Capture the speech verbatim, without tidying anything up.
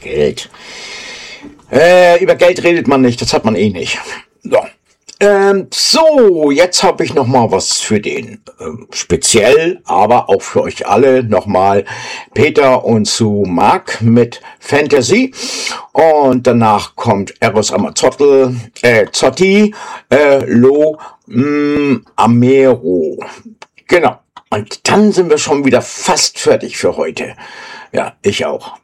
Geld. Äh, über Geld redet man nicht, das hat man eh nicht. So. Ähm, so, jetzt habe ich noch mal was für den, ähm, speziell, aber auch für euch alle nochmal Peter und Sue Mark mit Fantasy. Und danach kommt Eros Amazzotti, äh, Zotti, äh, Lo mh, Amero. Genau. Und dann sind wir schon wieder fast fertig für heute. Ja, ich auch.